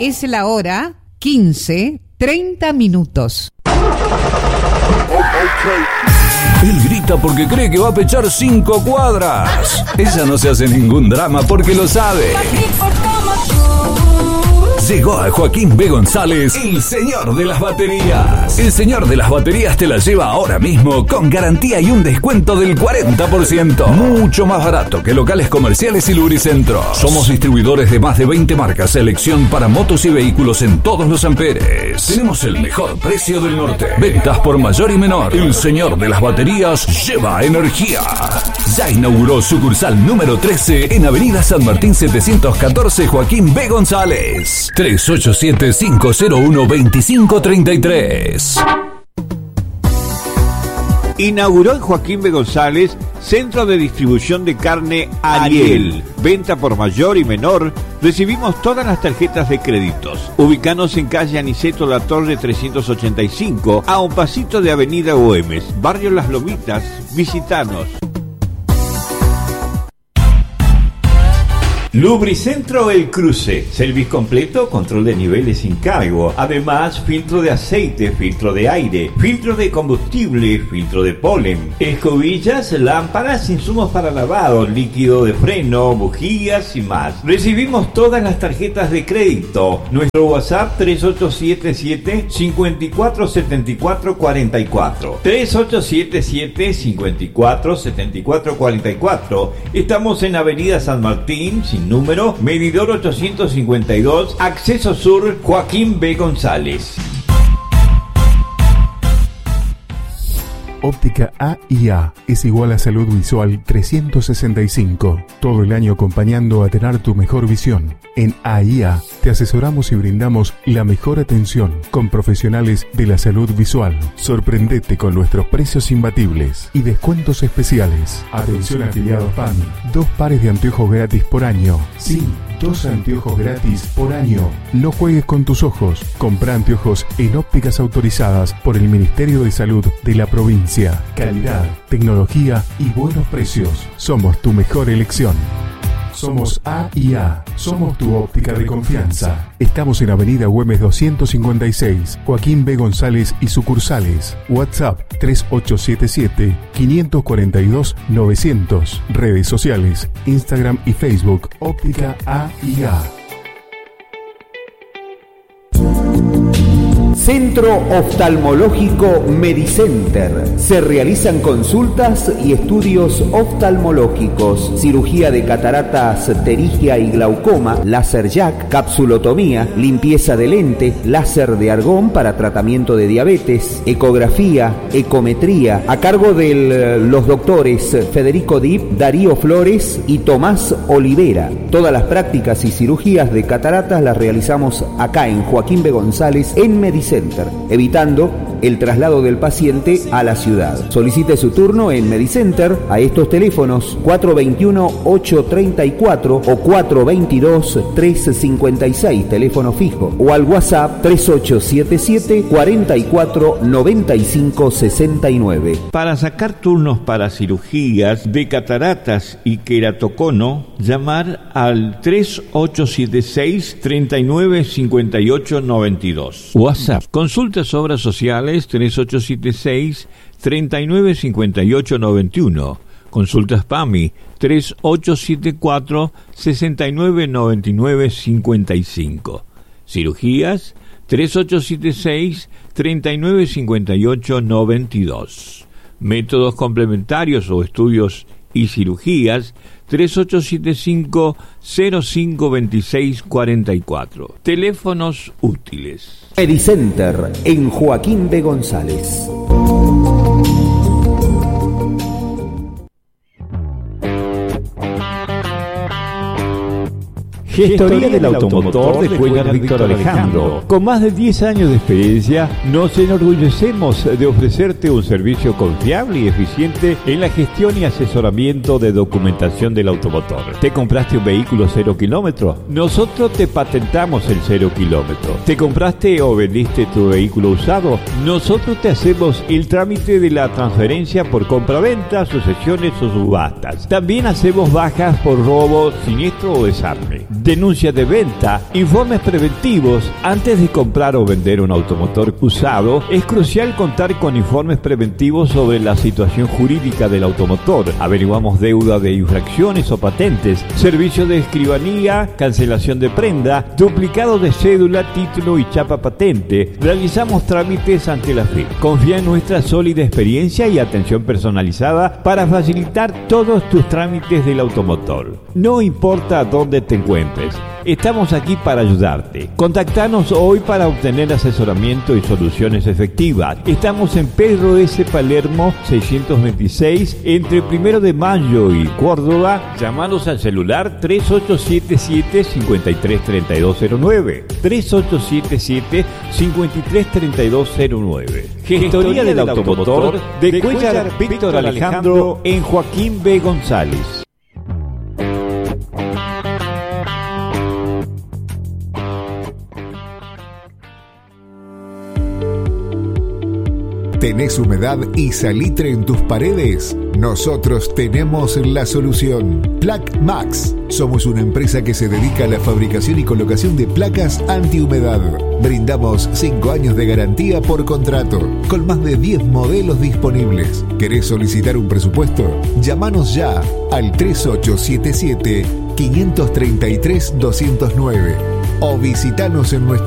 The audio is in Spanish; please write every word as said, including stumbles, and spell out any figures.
Es la hora quince, treinta minutos. Él grita porque cree que va a pechar cinco cuadras. Ella no se hace ningún drama porque lo sabe. Llegó a Joaquín B. González, el señor de las baterías. El señor de las baterías te la lleva ahora mismo con garantía y un descuento del cuarenta por ciento. Mucho más barato que locales comerciales y lubricentros. Somos distribuidores de más de veinte marcas, selección para motos y vehículos en todos los amperes. Tenemos el mejor precio del norte. Ventas por mayor y menor. El señor de las baterías lleva energía. Ya inauguró sucursal número trece en Avenida San Martín setecientos catorce, Joaquín B. González. tres ocho siete, cinco cero uno, dos cinco tres tres. Inauguró en Joaquín B. González Centro de Distribución de Carne Ariel. Venta por mayor y menor. Recibimos todas las tarjetas de créditos. Ubicanos en calle Aniceto La Torre trescientos ochenta y cinco, a un pasito de Avenida Güemes, Barrio Las Lomitas. Visitanos. Lubricentro El Cruce, servicio completo, control de niveles sin cargo, además filtro de aceite, filtro de aire, filtro de combustible, filtro de polen, escobillas, lámparas, insumos para lavado, líquido de freno, bujías y más. Recibimos todas las tarjetas de crédito. Nuestro WhatsApp tres ocho siete siete, cinco cuatro siete cuatro cuatro cuatro, tres ocho siete siete, cinco cuatro siete cuatro cuatro cuatro. Estamos en Avenida San Martín, sin número, medidor ochocientos cincuenta y dos, acceso sur, Joaquín B. González. Óptica A y A es igual a salud visual trescientos sesenta y cinco. Todo el año acompañando a tener tu mejor visión. En A y A te asesoramos y brindamos la mejor atención con profesionales de la salud visual. Sorprendete con nuestros precios imbatibles y descuentos especiales. Atención afiliados P A M I. Dos pares de anteojos gratis por año. Sí, dos anteojos gratis por año. No juegues con tus ojos. Compra anteojos en ópticas autorizadas por el Ministerio de Salud de la provincia. Calidad, tecnología y buenos precios. Somos tu mejor elección. Somos A y A. Somos tu óptica de confianza. Estamos en Avenida Güemes doscientos cincuenta y seis, Joaquín B. González y sucursales. WhatsApp tres ocho siete siete, cinco cuatro dos, nueve cero cero. Redes sociales, Instagram y Facebook, Óptica A y A. Centro Oftalmológico Medicenter. Se realizan consultas y estudios oftalmológicos, cirugía de cataratas, pterigia y glaucoma, láser jack, capsulotomía, limpieza de lente, láser de argón para tratamiento de diabetes, ecografía, ecometría, a cargo de los doctores Federico Dip, Darío Flores y Tomás Olivera. Todas las prácticas y cirugías de cataratas las realizamos acá en Joaquín B. González en Medicenter, evitando el traslado del paciente a la ciudad. Solicite su turno en Medicenter a estos teléfonos cuatro dos uno, ocho tres cuatro o cuatro dos dos, tres cinco seis, teléfono fijo, o al WhatsApp tres ocho siete siete, cuatro cuatro, nueve cinco seis nueve. Para sacar turnos para cirugías de cataratas y queratocono, llamar al tres ocho siete seis, tres nueve cinco ocho nueve dos. WhatsApp. Consultas obras sociales tres ocho siete seis, tres nueve cinco ocho nueve uno. Consultas P A M I tres ocho siete cuatro, seis nueve nueve nueve cinco cinco. Cirugías tres ocho siete seis, tres nueve cinco ocho nueve dos. Métodos complementarios o estudios y cirugías tres ocho siete cinco, cero cinco dos seis cuatro cuatro. Teléfonos útiles. Medicenter en Joaquín B. González. Gestoría del Automotor de Cuellar Víctor Alejandro. Con más de diez años de experiencia, nos enorgullecemos de ofrecerte un servicio confiable y eficiente en la gestión y asesoramiento de documentación del automotor. ¿Te compraste un vehículo cero kilómetro? Nosotros te patentamos el cero kilómetro. ¿Te compraste o vendiste tu vehículo usado? Nosotros te hacemos el trámite de la transferencia por compraventa, sucesiones o subastas. También hacemos bajas por robo, siniestro o desarme. denuncia de venta, informes preventivos. Antes de comprar o vender un automotor usado, es crucial contar con informes preventivos sobre la situación jurídica del automotor. Averiguamos deuda de infracciones o patentes, servicio de escribanía, cancelación de prenda, duplicado de cédula, título y chapa patente. Realizamos trámites ante la F I P. Confía en nuestra sólida experiencia y atención personalizada para facilitar todos tus trámites del automotor. No importa dónde te encuentres, estamos aquí para ayudarte. Contactanos hoy para obtener asesoramiento y soluciones efectivas. Estamos en Pedro S. Palermo seiscientos veintiséis, entre Primero de Mayo y Córdoba. Llámanos al celular tres ocho siete siete, cinco tres tres dos cero nueve, tres ocho siete siete, cinco tres tres dos cero nueve. Gestoría del Automotor de Cuellar Víctor Alejandro en Joaquín B. González. ¿Tenés humedad y salitre en tus paredes? Nosotros tenemos la solución. Plac Max. Somos una empresa que se dedica a la fabricación y colocación de placas antihumedad. Brindamos cinco años de garantía por contrato, con más de diez modelos disponibles. ¿Querés solicitar un presupuesto? Llámanos ya al tres ocho siete siete, cinco tres tres, dos cero nueve o visitanos en nuestra